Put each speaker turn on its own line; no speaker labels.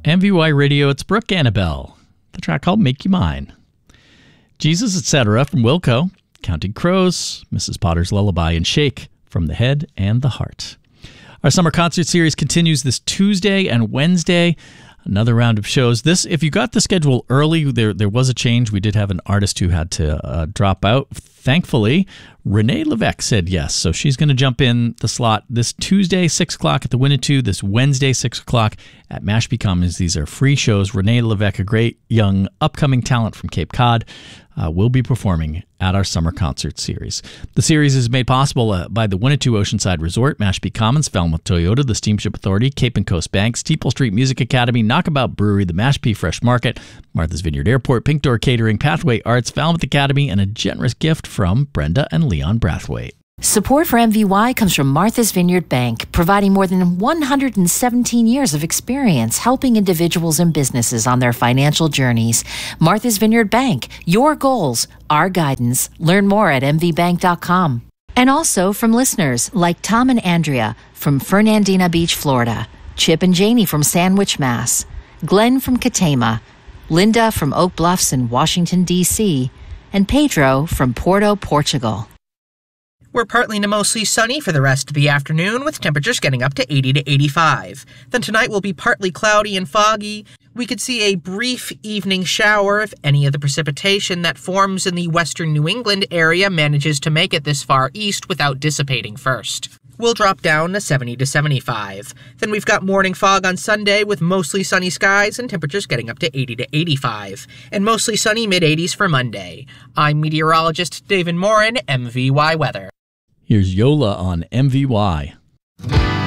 MVY Radio, it's Brooke Annabelle. The track called Make You Mine. Jesus, Etc. from Wilco, Counting Crows, Mrs. Potter's Lullaby, and Shake from The Head and the Heart. Our summer concert series continues this Tuesday and Wednesday. Another round of shows. This, if you got the schedule early, there was a change. We did have an artist who had to drop out. Thankfully, Renee Levesque said yes, so she's going to jump in the slot this Tuesday, 6 o'clock at the Winnetou, this Wednesday, 6 o'clock at Mashpee Commons. These are free shows. Renee Levesque, a great young upcoming talent from Cape Cod, will be performing at our summer concert series. The series is made possible by the Winnetou Oceanside Resort, Mashpee Commons, Falmouth Toyota, the Steamship Authority, Cape and Coast Bank, Steeple Street Music Academy, Knockabout Brewery, the Mashpee Fresh Market, Martha's Vineyard Airport, Pink Door Catering, Pathway Arts, Falmouth Academy, and a generous gift from Brenda and Leon Brathwaite.
Support for MVY comes from Martha's Vineyard Bank, providing more than 117 years of experience helping individuals and businesses on their financial journeys. Martha's Vineyard Bank, your goals, our guidance. Learn more at mvbank.com. And also from listeners like Tom and Andrea from Fernandina Beach, Florida, Chip and Janie from Sandwich, Mass, Glenn from Katama, Linda from Oak Bluffs in Washington, D.C., and Pedro from Porto, Portugal.
We're partly to mostly sunny for the rest of the afternoon, with temperatures getting up to 80 to 85. Then tonight will be partly cloudy and foggy. We could see a brief evening shower if any of the precipitation that forms in the western New England area manages to make it this far east without dissipating first. We'll drop down to 70 to 75. Then we've got morning fog on Sunday with mostly sunny skies and temperatures getting up to 80 to 85. And mostly sunny mid-80s for Monday. I'm meteorologist David Morin, MVY Weather.
Here's Yola on MVY.